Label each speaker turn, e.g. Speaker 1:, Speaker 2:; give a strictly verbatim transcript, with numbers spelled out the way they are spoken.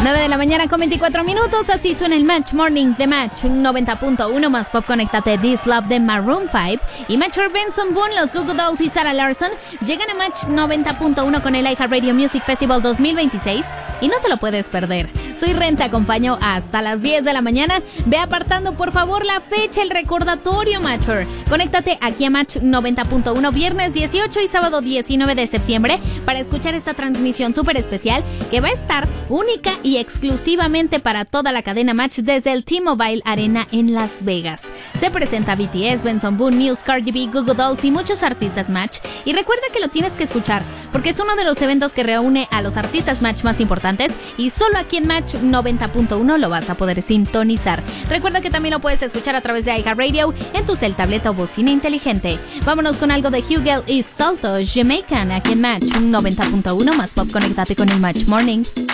Speaker 1: nueve de la mañana con veinticuatro minutos, así suena el Match Morning de Match noventa punto uno más pop. Conéctate. This Love de Maroon cinco y Major Benson Boone, los Goo Goo Dolls y Sarah Larson llegan a Match noventa punto uno con el iHeartRadio Music Festival dos mil veintiséis y no te lo puedes perder. Soy Ren, te acompaño hasta las diez de la mañana. Ve apartando por favor la fecha, el recordatorio, Matcher. Conéctate aquí a Match noventa punto uno viernes dieciocho y sábado diecinueve de septiembre para escuchar esta transmisión súper especial que va a estar única y exclusivamente para toda la cadena Match desde el T-Mobile Arena en Las Vegas. Se presenta B T S, Benson Boone, Muse, Cardi B, Goo Goo Dolls y muchos artistas Match. Y recuerda que lo tienes que escuchar porque es uno de los eventos que reúne a los artistas Match más importantes y solo aquí en Match noventa punto uno lo vas a poder sintonizar. Recuerda que también lo puedes escuchar a través de iHeartRadio en tu cel, tableta o bocina inteligente. Vámonos con algo de Hugel y Salto, Jamaican, aquí en Match noventa punto uno más pop. Conéctate con el Match Morning.